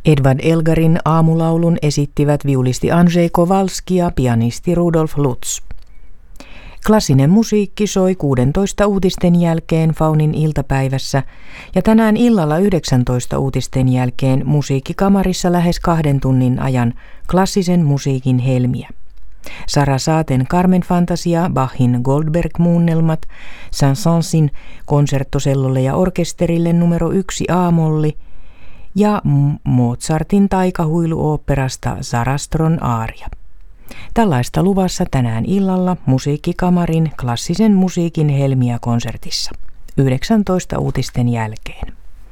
Edvard Elgarin aamulaulun esittivät viulisti Andrzej Kowalski ja pianisti Rudolf Lutz. Klassinen musiikki soi 16 uutisten jälkeen Faunin iltapäivässä ja tänään illalla 19 uutisten jälkeen musiikkikamarissa lähes 2 tunnin ajan klassisen musiikin helmiä. Sarasaten Carmen-fantasia, Bachin Goldberg-muunnelmat, Saint-Saënsin konserttosellolle ja orkesterille numero 1 A-molli ja Mozartin taikahuiluoopperasta Sarastron aaria. Tällaista luvassa tänään illalla musiikkikamarin klassisen musiikin helmiä konsertissa 19 uutisten jälkeen.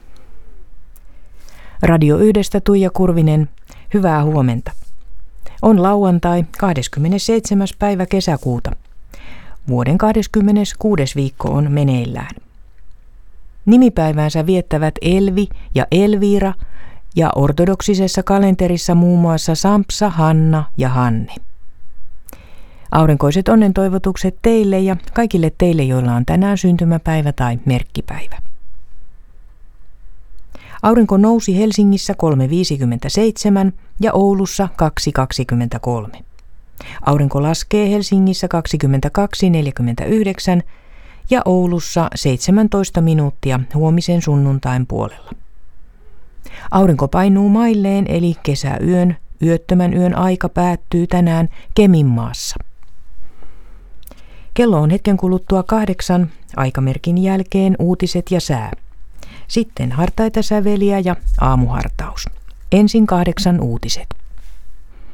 Radio 1 Tuija Kurvinen, hyvää huomenta. On lauantai 27. päivä kesäkuuta. Vuoden 26. viikko on meneillään. Nimipäiväänsä viettävät Elvi ja Elviira ja ortodoksisessa kalenterissa muun muassa Sampsa, Hanna ja Hanne. Aurinkoiset onnentoivotukset teille ja kaikille teille, joilla on tänään syntymäpäivä tai merkkipäivä. Aurinko nousi Helsingissä 3.57 ja Oulussa 2.23. Aurinko laskee Helsingissä 22.49 ja Oulussa 17 minuuttia huomisen sunnuntain puolella. Aurinko painuu mailleen eli kesäyön, yöttömän yön aika päättyy tänään Keminmaassa. Kello on hetken kuluttua 8, aikamerkin jälkeen uutiset ja sää. Sitten hartaita säveliä ja aamuhartaus. Ensin 8 uutiset.